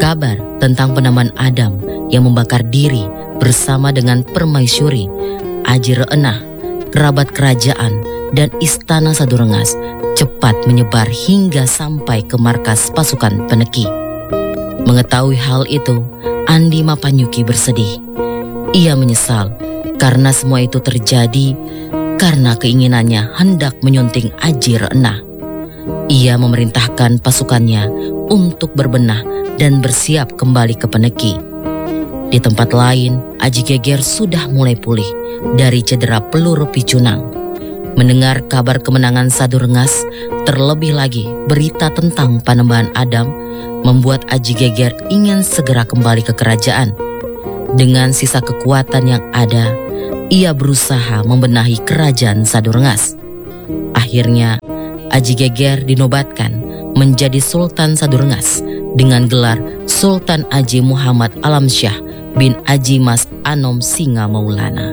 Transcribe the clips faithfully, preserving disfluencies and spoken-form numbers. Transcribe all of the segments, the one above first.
Kabar tentang penamaan Adam yang membakar diri bersama dengan permaisuri, Aji Reenah, kerabat kerajaan, dan istana Sadurengas cepat menyebar hingga sampai ke markas pasukan Peneki. Mengetahui hal itu, Andi Mapanyuki bersedih. Ia menyesal karena semua itu terjadi karena keinginannya hendak menyunting Aji Reenah. Ia memerintahkan pasukannya untuk berbenah dan bersiap kembali ke Peneki. Di tempat lain, Aji Geger sudah mulai pulih dari cedera peluru picunang. Mendengar kabar kemenangan Sadurengas, terlebih lagi berita tentang Panembahan Adam, membuat Aji Geger ingin segera kembali ke kerajaan. Dengan sisa kekuatan yang ada, ia berusaha membenahi kerajaan Sadurengas. Akhirnya, Aji Geger dinobatkan menjadi Sultan Sadurengas dengan gelar Sultan Aji Muhammad Alamsyah bin Aji Mas Anom Singa Maulana.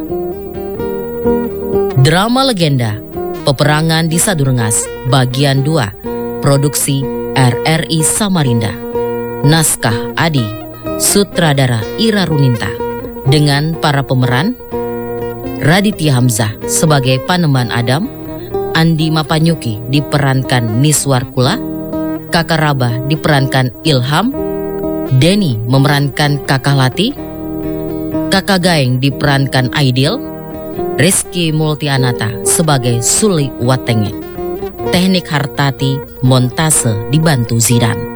Drama legenda Peperangan di Sadurengas bagian dua, produksi R R I Samarinda. Naskah Adi, sutradara Ira Runinta, dengan para pemeran Raditya Hamzah sebagai Panembahan Adam, Andi Mapanyuki diperankan Niswar Kula, Kakak Rabah diperankan Ilham, Denny memerankan Kakak Lati, Kakak Gaeng diperankan Aidil, Rizky Multianata sebagai Suli Watenge. Teknik Hartati, montase dibantu Zidan.